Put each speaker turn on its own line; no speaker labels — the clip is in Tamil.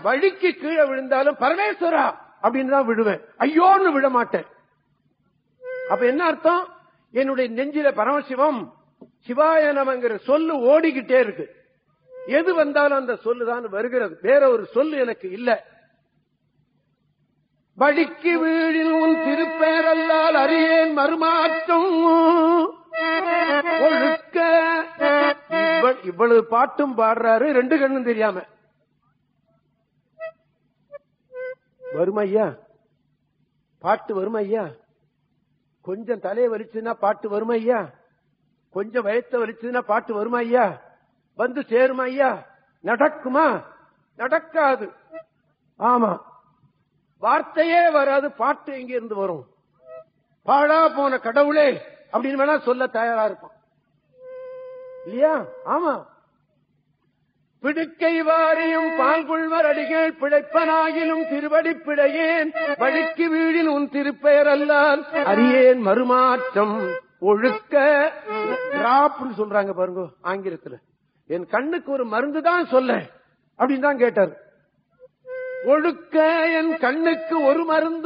வழிக்கு கீழே விழுந்தாலும் பரமேஸ்வரா அப்படின்னு தான் விழுவேன், ஐயோன்னு விழ மாட்டேன். அப்ப என்ன அர்த்தம்? என்னுடைய நெஞ்சில பரமசிவம் சிவாய நமங்கிற சொல்லு ஓடிக்கிட்டே இருக்கு. எது வந்தாலும் அந்த சொல்லுதான் வருகிறது, வேற ஒரு சொல்லு எனக்கு இல்ல. வழிக்கு வீழில் உன் திருப்பேரல்லால் அறியேன் மறுமாற்றம் ஒழுக்க. இவ்வளவு பாட்டும் பாடுறாரு, ரெண்டு கண்ணும் தெரியாம. வருமையா பாட்டு, வருமையா கொஞ்சம் தலையை வலிச்சுன்னா பாட்டு வருமையா, கொஞ்சம் வயத்த வலிச்சுன்னா பாட்டு வருமையா, வந்து சேருமையா, நடக்குமா? நடக்காது. ஆமா, வார்த்தையே வராது, பாட்டு எங்க இருந்து வரும்? பாழா போன கடவுளே அப்படின்னு வேணா சொல்ல தயாரா இருப்பான் இல்லையா? ஆமா. பிடுக்கை வாரியும் பால்குள்வர் அடிகள் பிழைப்பனாகிலும் திருவடி பிழையேன், வழிக்கு வீழில் உன் திருப்பெயர் அல்லால் அறியேன் மறுமாற்றம் ஒழுக்க. டிராப்னு சொல்றாங்க பாருங்க ஆங்கிலத்துல. என் கண்ணுக்கு ஒரு மருந்து தான் சொல்ல அப்படின்னு தான் கேட்டார். ஒழுக்க என் கண்ணுக்கு ஒரு மருந்து